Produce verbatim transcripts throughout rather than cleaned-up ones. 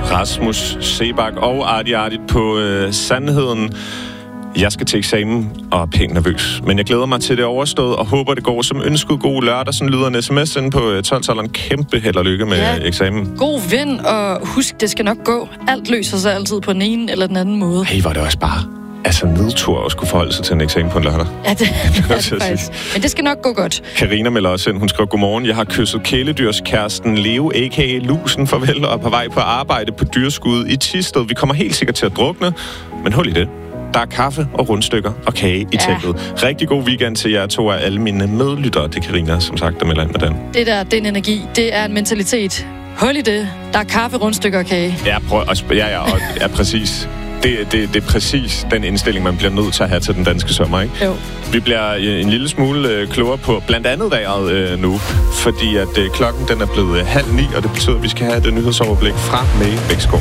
Rasmus Sebak og Arti Artit på øh, Sandheden. Jeg skal til eksamen og er pænt nervøs, men jeg glæder mig til det overstået og håber, det går som ønsket. God lørdag, sådan lyder en sms ind på tolv-tolveren. Kæmpe held og lykke med ja. eksamen. God vind, og husk, det skal nok gå. Alt løser sig altid på den ene eller den anden måde. Hey, var det også bare altså nedtur at skulle forholde sig til en eksamen på en lørdag. Ja, det, det er det faktisk. Men det skal nok gå godt. Karina melder også ind. Hun skriver, godmorgen. Jeg har kysset kæledyrskæresten Leo, a k a. Lusen, farvel, og er på vej på arbejde på dyrskud i Thisted. Vi kommer helt sikkert til at drukne, men hold i det. Der er kaffe og rundstykker og kage i ja. teltet. Rigtig god weekend til jer to af alle mine medlyttere. Det er Karina, som sagt, der melder ind med den. Det der, det er en energi. Det er en mentalitet. Hold i det. Der er kaffe, rundstykker og kage. Ja, prøv, ja, ja, og, ja præcis. Det, det, det er præcis den indstilling, man bliver nødt til at have til den danske sommer, ikke? Jo. Vi bliver en lille smule øh, klogere på blandt andet vejret øh, nu, fordi at øh, klokken den er blevet øh, halv ni, og det betyder, at vi skal have et nyhedsoverblik fra May Bæksgaard.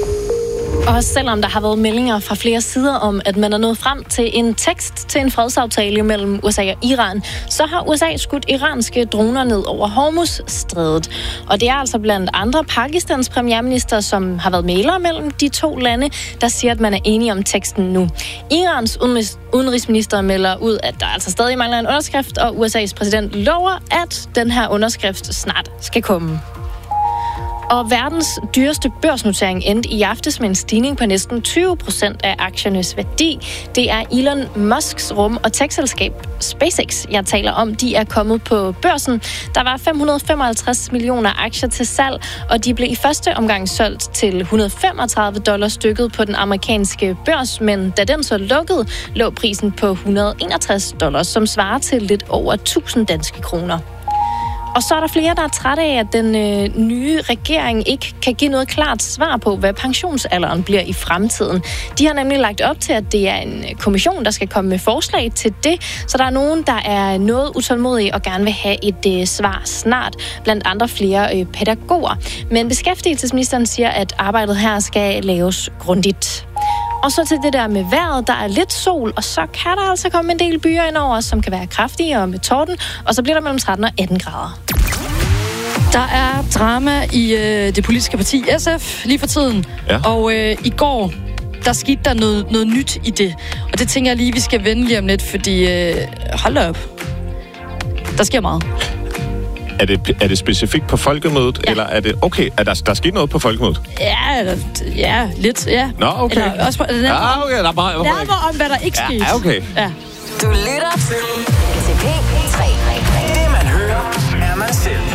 Og selvom der har været meldinger fra flere sider om, at man er nået frem til en tekst til en fredsaftale mellem U S A og Iran, så har U S A skudt iranske droner ned over Hormuz-strædet. Og det er altså blandt andre Pakistans premierminister, som har været mægler mellem de to lande, der siger, at man er enige om teksten nu. Irans udenrigsminister melder ud, at der altså stadig mangler en underskrift, og U S A's præsident lover, at den her underskrift snart skal komme. Og verdens dyreste børsnotering endte i aftes med en stigning på næsten tyve procent af aktiernes værdi. Det er Elon Musks rum- og tech-selskab SpaceX, jeg taler om. De er kommet på børsen. Der var fem hundrede femoghalvtreds millioner aktier til salg, og de blev i første omgang solgt til et hundrede og femogtredive dollar stykket på den amerikanske børs, men da den så lukkede, lå prisen på et hundrede og enogtres dollars, som svarer til lidt over tusind danske kroner. Og så er der flere, der er trætte af, at den øh, nye regering ikke kan give noget klart svar på, hvad pensionsalderen bliver i fremtiden. De har nemlig lagt op til, at det er en kommission, der skal komme med forslag til det. Så der er nogen, der er noget utålmodige og gerne vil have et øh, svar snart. Blandt andre flere øh, pædagoger. Men beskæftigelsesministeren siger, at arbejdet her skal laves grundigt. Og så til det der med vejret, der er lidt sol, og så kan der altså komme en del byer indover, som kan være kraftige og med torden, og så bliver der mellem tretten og atten grader. Der er drama i øh, det politiske parti S F lige for tiden, ja. og øh, i går, der skete der noget, noget nyt i det, og det tænker jeg lige, vi skal vende lige om lidt, fordi øh, hold da op, der sker meget. Er det, er det specifikt på folkemødet, ja. eller er det... Okay, er der, der sket noget på folkemødet? Ja, eller, ja, lidt, ja. Nå, okay. Eller også på, der ja, okay, der er bare... Nærmere om, hvad der ikke skete. Ja, okay. Ja. Du lytter til P tre. Det, man hører, er man selv.